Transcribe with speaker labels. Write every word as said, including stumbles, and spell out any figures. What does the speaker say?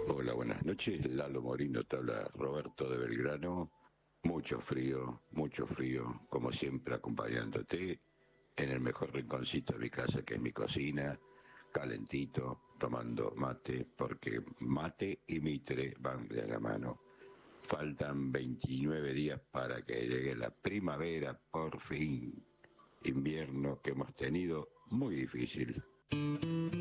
Speaker 1: Hola, buenas noches. Lalo Morino te habla, Roberto de Belgrano. Mucho frío, mucho frío, como siempre acompañándote en el mejor rinconcito de mi casa, que es mi cocina, calentito, tomando mate, porque mate y mitre van de la mano. Faltan veintinueve días para que llegue la primavera, por fin. Invierno que hemos tenido muy difícil.